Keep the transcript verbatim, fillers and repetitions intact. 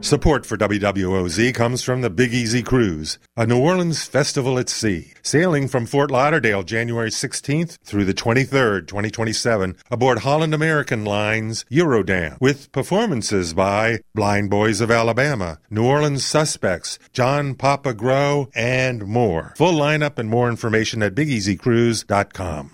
Support for W W O Z comes from the Big Easy Cruise, a New Orleans festival at sea, sailing from Fort Lauderdale January sixteenth through the twenty-third, twenty twenty-seven, aboard Holland American Line's Eurodam, with performances by Blind Boys of Alabama, New Orleans Suspects, John Papa Grow, and more. Full lineup and more information at big easy cruise dot com.